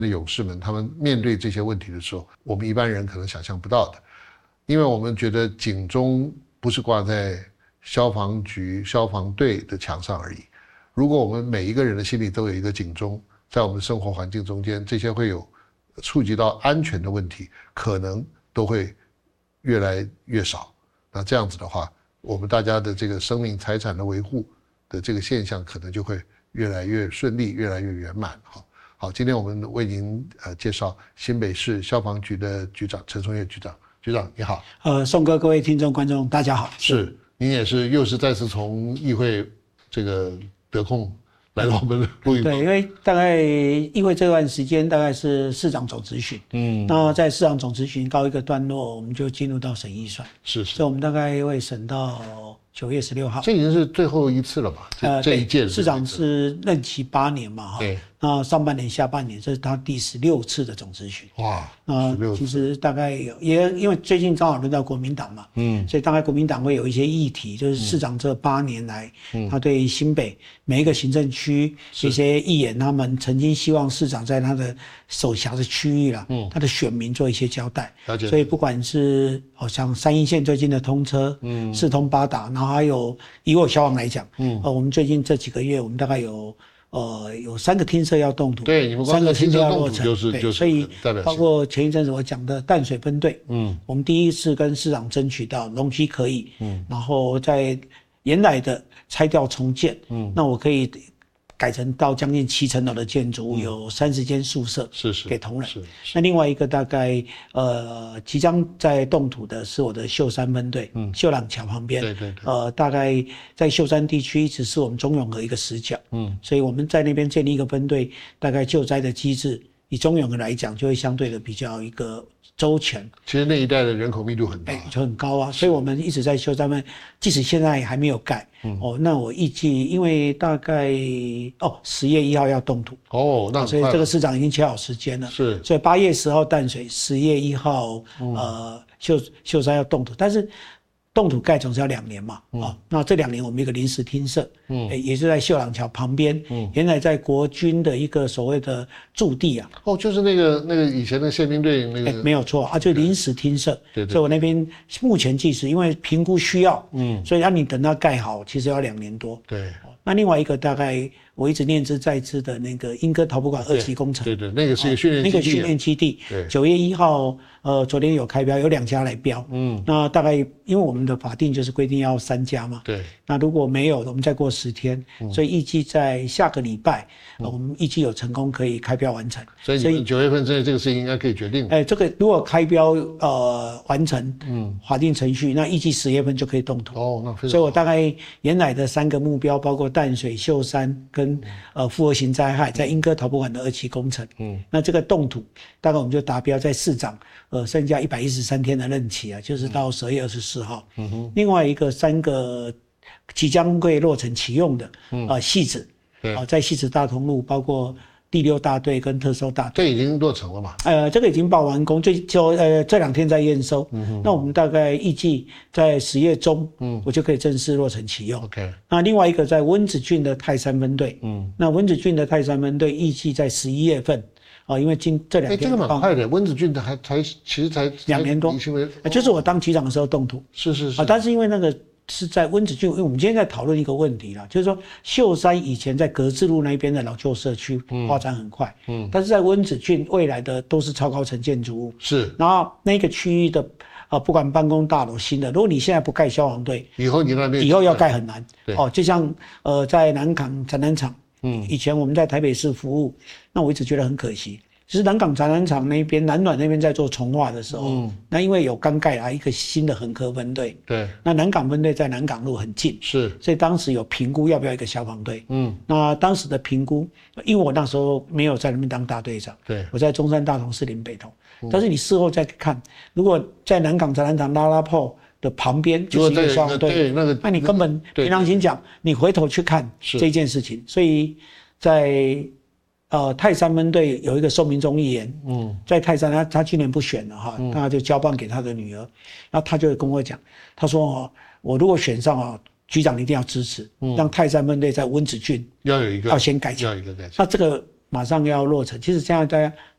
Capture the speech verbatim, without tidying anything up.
的勇士们，他们面对这些问题的时候，我们一般人可能想象不到的，因为我们觉得警钟不是挂在消防局、消防队的墙上而已。如果我们每一个人的心里都有一个警钟，在我们的生活环境中间，这些会有触及到安全的问题，可能都会越来越少。那这样子的话，我们大家的这个生命财产的维护的这个现象，可能就会越来越顺利，越来越圆满。好，好，今天我们为您呃介绍新北市消防局的局长陈松岳局长。局长你好。 呃，宋哥，各位听众观众大家好。 是，您也是又是再次从议会这个得空来到我们的录音棚。 对，因为大概议会这段时间大概是市长总质询，嗯，那在市长总质询告一个段落，我们就进入到审预算， 是是， 所以我们大概会审到九月十六号。 这已经是最后一次了吧？这、呃、这一届市长是任期八年嘛，哈，对，那上半年、下半年，这是他第十六次的总质询。哇，那其实大概有也因为最近刚好轮到国民党嘛，嗯，所以大概国民党会有一些议题，就是市长这八年来，嗯，他对新北每一个行政区一些议员，他们曾经希望市长在他的手辖的区域啦，嗯，他的选民做一些交代。了解。所以不管是好像三鶯线最近的通车，嗯，四通八达，然后还有以我消防来讲，嗯，呃，我们最近这几个月，我们大概有。呃，有三个厅舍要动土， 对，你们三个厅舍要落成，就是就是， 所以包括前一阵子我讲的淡水分队，嗯，我们第一次跟市长争取到容积可以，嗯，然后在原来的拆掉重建，嗯，那我可以改成到将近七层楼的建筑物，嗯、有三十间宿舍，是是给同仁。是是那另外一个大概呃即将在动土的是我的秀山分队，嗯，秀朗桥旁边，对对对，呃大概在秀山地区一直是我们中永和一个死角，嗯，所以我们在那边建立一个分队，大概救灾的机制，以中永和来讲，就会相对的比较一个周全。 其实那一带的人口密度很大， 哎，就很高啊，所以我们一直在修他们，即使现在还没有盖，嗯，哦，那我预计，因为大概哦十月一号要动土，哦，那所以这个市长已经切好时间了，是，所以八月十号淡水，十月一号，嗯、呃秀秀山要动土，但是。动土盖总是要两年嘛，嗯哦、那这两年我们一个临时厅舍，嗯，也是在秀朗桥旁边，嗯，原来在国军的一个所谓的驻地啊， 哦，就是那个那个以前的宪兵队那个， 没有错啊，就临时厅舍，对对，所以我那边目前计时，因为评估需要，嗯，所以让你等到盖好，其实要两年多，对，那另外一个大概我一直念之在之的那个莺歌陶博馆二期工程， 对 对, 对，那个是一个训练基地、啊， 那个训练基地，对，九月一号。呃，昨天有开标，有两家来标，嗯，那大概因为我们的法定就是规定要三家嘛，对，那如果没有，我们再过十天，嗯、所以预计在下个礼拜，嗯呃、我们预计有成功可以开标完成， 所以所以九月份之内这个事情应该可以决定。 哎，这个如果开标呃完成，嗯，法定程序，那预计十月份就可以动土。哦，那非常好。所以我大概原来的三个目标，包括淡水、秀山跟、嗯、呃复合型灾害，在莺歌陶博馆的二期工程，嗯，那这个动土大概我们就达标在市长。呃，剩下一百一十三天的任期啊，就是到十二月二十四号。嗯哼。另外一个三个即将会落成启用的，嗯、呃，汐止，对，呃，在汐止大同路，包括第六大队跟特搜大队， 这已经落成了嘛？ 呃，这个已经报完工，最就呃这两天在验收。嗯哼。那我们大概预计在十月中，嗯，我就可以正式落成启用。OK。那另外一个在温子郡的泰山分队，嗯，那温子郡的泰山分队预计在十一月份。哦，因为今这两天， 哎，这个蛮快的。温子郡的还才其实才两年多，哦、就是我当局长的时候动土。 是是是。 啊，但是因为那个是在温子郡，因为我们今天在讨论一个问题啦，就是说秀山以前在格致路那边的老旧社区发展很快，嗯，但是在温子郡未来的都是超高层建筑物，是。然后那个区域的啊，不管办公大楼新的，如果你现在不盖消防队， 以后你那边以后要盖很难。对。哦，就像呃在南港展览场。嗯，以前我们在台北市服务，那我一直觉得很可惜。其实南港展览场那边、南软那边在做重划的时候，嗯，那因为有刚盖来一个新的横科分队，对，那南港分队在南港路很近，是，所以当时有评估要不要一个消防队，嗯，那当时的评估，因为我那时候没有在那边当大队长，对，我在中山大同市林北投，嗯，但是你事后再看，如果在南港展览场拉拉炮的旁边就是一个消防队，那个，那你根本平常心讲，你回头去看这件事情，所以在呃泰山分队有一个宋明忠议员，嗯，在泰山他他今年不选了哈，嗯，他就交棒给他的女儿，然后他就跟我讲，他说哦，我如果选上啊，局长一定要支持，嗯，让泰山分队在温子郡要有一个要先改进， 要有一个改进， 那这个马上要落成。其实现在大家